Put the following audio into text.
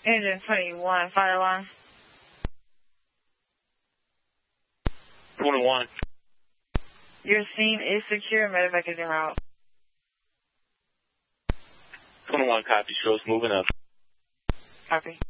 Engine 21, fire alarm. 21. Your scene is secure. Medevac is en route. 21, copy. Show's moving up. Copy.